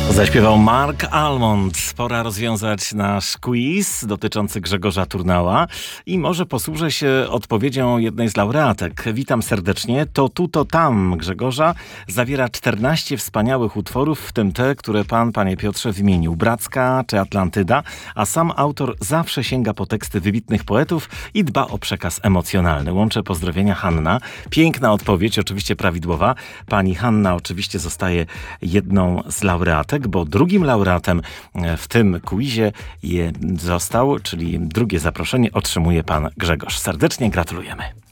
Zaśpiewał Mark Almond. Pora rozwiązać nasz quiz dotyczący Grzegorza Turnała i może posłużę się odpowiedzią jednej z laureatek. Witam serdecznie. To tu, to tam Grzegorza zawiera 14 wspaniałych utworów, w tym te, które pan, panie Piotrze, wymienił. Bracka czy Atlantyda, a sam autor zawsze sięga po teksty wybitnych poetów i dba o przekaz emocjonalny. Łączę pozdrowienia, Hanna. Piękna odpowiedź, oczywiście prawidłowa. Pani Hanna oczywiście zostaje jedną z laureatek, bo drugim laureatem w tym quizie został, czyli drugie zaproszenie otrzymuje pan Grzegorz. Serdecznie gratulujemy.